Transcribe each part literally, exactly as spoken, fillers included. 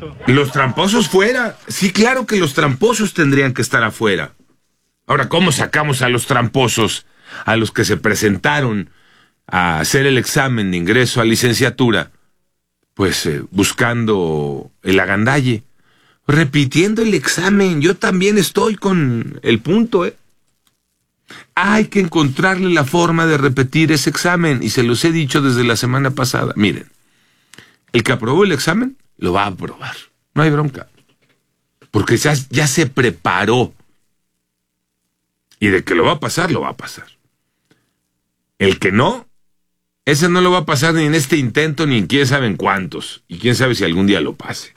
Los tramposos fuera. Sí, claro que los tramposos tendrían que estar afuera. Ahora, ¿cómo sacamos a los tramposos, a los que se presentaron a hacer el examen de ingreso a licenciatura? Pues eh, buscando el agandalle, repitiendo el examen. Yo también estoy con el punto, ¿eh? Hay que encontrarle la forma de repetir ese examen, y se los he dicho desde la semana pasada. Miren, el que aprobó el examen, lo va a aprobar. No hay bronca. Porque ya, ya se preparó. Y de que lo va a pasar, lo va a pasar. El que no, ese no lo va a pasar ni en este intento, ni en quién sabe en cuántos. Y quién sabe si algún día lo pase.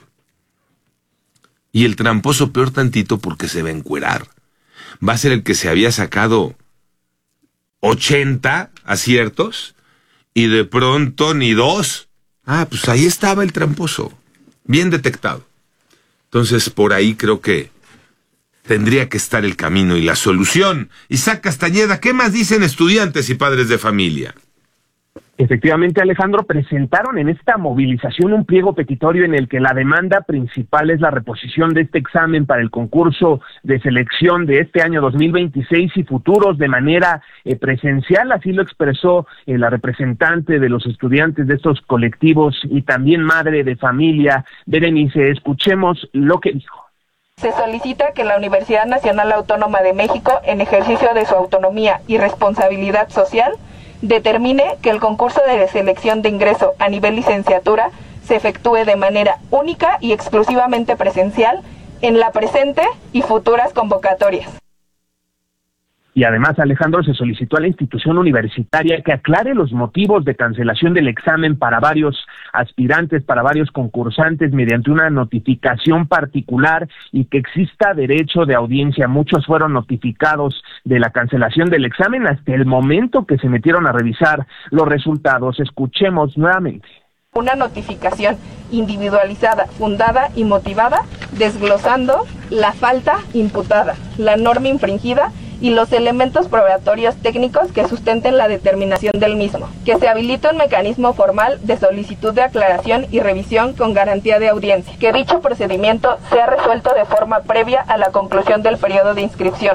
Y el tramposo peor tantito porque se va a encuerar. Va a ser el que se había sacado ochenta aciertos y de pronto ni dos. Ah, pues ahí estaba el tramposo. Bien detectado. Entonces, por ahí creo que tendría que estar el camino y la solución. Isaac Castañeda, ¿qué más dicen estudiantes y padres de familia? Efectivamente, Alejandro, presentaron en esta movilización un pliego petitorio en el que la demanda principal es la reposición de este examen para el concurso de selección de este año dos mil veintiséis y futuros de manera eh, presencial. Así lo expresó eh, la representante de los estudiantes de estos colectivos y también madre de familia, Berenice. Escuchemos lo que dijo. Se solicita que la Universidad Nacional Autónoma de México, en ejercicio de su autonomía y responsabilidad social, determine que el concurso de selección de ingreso a nivel licenciatura se efectúe de manera única y exclusivamente presencial en la presente y futuras convocatorias. Y además, Alejandro, se solicitó a la institución universitaria que aclare los motivos de cancelación del examen para varios aspirantes, para varios concursantes, mediante una notificación particular y que exista derecho de audiencia. Muchos fueron notificados de la cancelación del examen hasta el momento que se metieron a revisar los resultados. Escuchemos nuevamente. Una notificación individualizada, fundada y motivada, desglosando la falta imputada, la norma infringida y los elementos probatorios técnicos que sustenten la determinación del mismo. Que se habilite un mecanismo formal de solicitud de aclaración y revisión con garantía de audiencia. Que dicho procedimiento sea resuelto de forma previa a la conclusión del periodo de inscripción.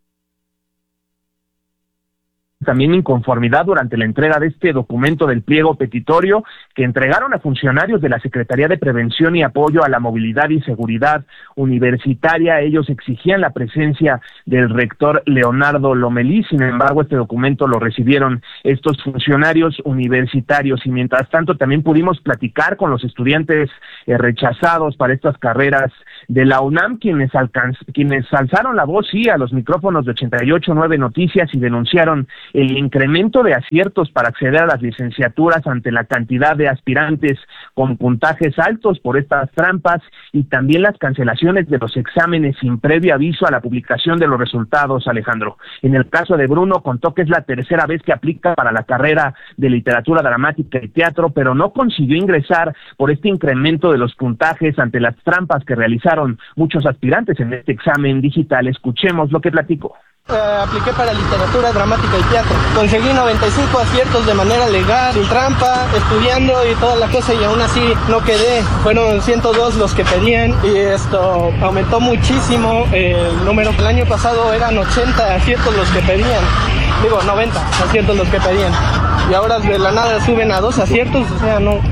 También inconformidad durante la entrega de este documento del pliego petitorio que entregaron a funcionarios de la Secretaría de Prevención y Apoyo a la Movilidad y Seguridad Universitaria. Ellos exigían la presencia del rector Leonardo Lomelí. Sin embargo, este documento lo recibieron estos funcionarios universitarios, y mientras tanto también pudimos platicar con los estudiantes eh, rechazados para estas carreras de la UNAM, quienes, alcanz quienes alzaron la voz, sí, a los micrófonos de ochenta y ocho punto nueve Noticias y denunciaron el incremento de aciertos para acceder a las licenciaturas ante la cantidad de aspirantes con puntajes altos por estas trampas, y también las cancelaciones de los exámenes sin previo aviso a la publicación de los resultados, Alejandro. En el caso de Bruno, contó que es la tercera vez que aplica para la carrera de literatura dramática y teatro, pero no consiguió ingresar por este incremento de los puntajes ante las trampas que realizaron muchos aspirantes en este examen digital. Escuchemos lo que platicó. Uh, apliqué para literatura dramática y teatro. Conseguí noventa y cinco aciertos de manera legal, sin trampa, estudiando y toda la cosa, y aún así no quedé. Fueron ciento dos los que pedían y esto aumentó muchísimo el número. El año pasado eran ochenta aciertos los que pedían. Digo, noventa aciertos los que pedían. Y ahora de la nada suben a dos aciertos, o sea, no...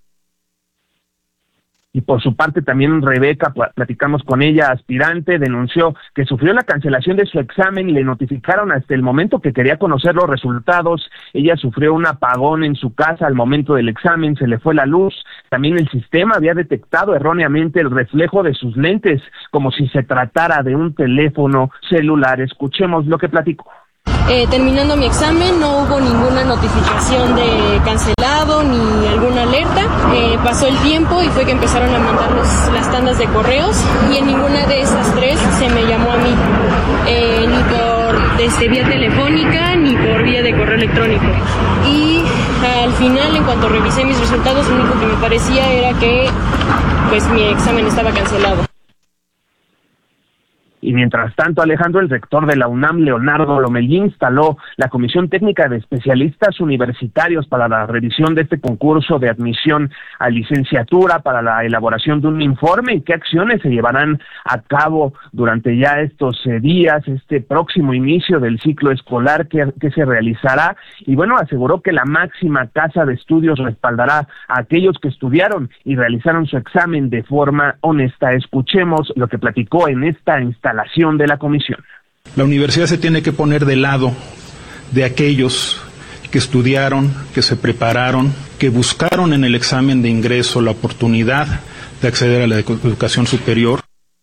Y por su parte también Rebeca, platicamos con ella, aspirante, denunció que sufrió la cancelación de su examen y le notificaron hasta el momento que quería conocer los resultados. Ella sufrió un apagón en su casa al momento del examen, se le fue la luz. También el sistema había detectado erróneamente el reflejo de sus lentes, como si se tratara de un teléfono celular. Escuchemos lo que platicó. Eh, terminando mi examen no hubo ninguna notificación de cancelado ni alguna alerta. Eh, pasó el tiempo y fue que empezaron a mandar los, las tandas de correos, y en ninguna de esas tres se me llamó a mí, eh, ni por desde vía telefónica ni por vía de correo electrónico. Y al final, en cuanto revisé mis resultados, lo único que me parecía era que pues mi examen estaba cancelado. Y mientras tanto, Alejandro, el rector de la UNAM, Leonardo Lomelí, instaló la Comisión Técnica de Especialistas Universitarios para la revisión de este concurso de admisión a licenciatura, para la elaboración de un informe y qué acciones se llevarán a cabo durante ya estos eh, días, este próximo inicio del ciclo escolar que, que se realizará. Y bueno, aseguró que la máxima casa de estudios respaldará a aquellos que estudiaron y realizaron su examen de forma honesta. Escuchemos lo que platicó en esta instalación de la comisión. La universidad se tiene que poner de lado de aquellos que estudiaron, que se prepararon, que buscaron en el examen de ingreso la oportunidad de acceder a la educación superior.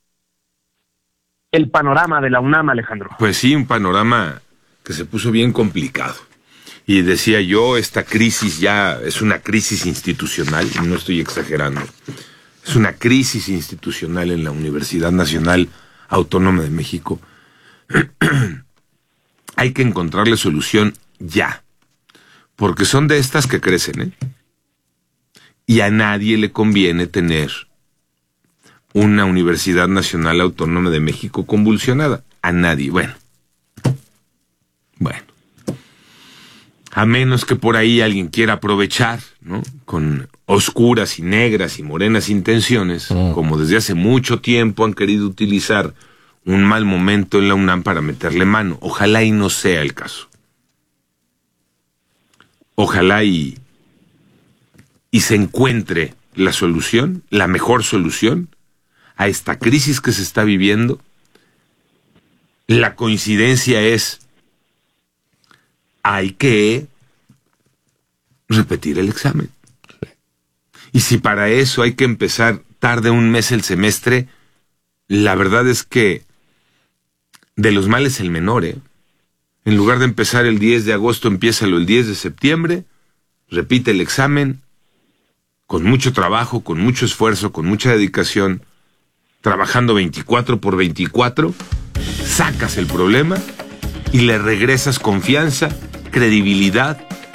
El panorama de la UNAM, Alejandro. Pues sí, un panorama que se puso bien complicado. Y decía yo, esta crisis ya es una crisis institucional, y no estoy exagerando. Es una crisis institucional en la Universidad Nacional Autónoma de México. Hay que encontrarle solución ya. Porque son de estas que crecen, ¿eh? Y a nadie le conviene tener una Universidad Nacional Autónoma de México convulsionada. A nadie. Bueno. Bueno. A menos que por ahí alguien quiera aprovechar, ¿no? Con oscuras y negras y morenas intenciones, mm. como desde hace mucho tiempo han querido utilizar un mal momento en la UNAM para meterle mano. Ojalá y no sea el caso. Ojalá y, y se encuentre la solución, la mejor solución a esta crisis que se está viviendo. La coincidencia es, hay que repetir el examen. Y si para eso hay que empezar tarde un mes el semestre, la verdad es que de los males el menor, ¿eh? En lugar de empezar el diez de agosto, empiézalo el diez de septiembre, repite el examen, con mucho trabajo, con mucho esfuerzo, con mucha dedicación, trabajando veinticuatro por veinticuatro, sacas el problema y le regresas confianza, credibilidad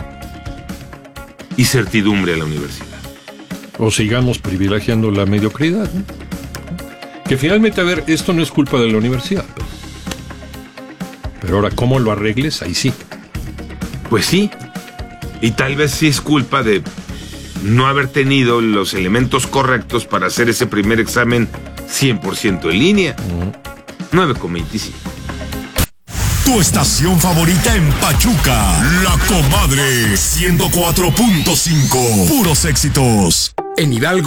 y certidumbre a la universidad. O sigamos privilegiando la mediocridad, ¿no? Que finalmente, a ver, esto no es culpa de la universidad. Pero ahora, ¿cómo lo arregles? Ahí sí. Pues sí. Y tal vez sí es culpa de no haber tenido los elementos correctos para hacer ese primer examen cien por ciento en línea. Uh-huh. nueve con veinticinco. Tu estación favorita en Pachuca, La Comadre, ciento cuatro punto cinco. Puros éxitos. En Hidalgo.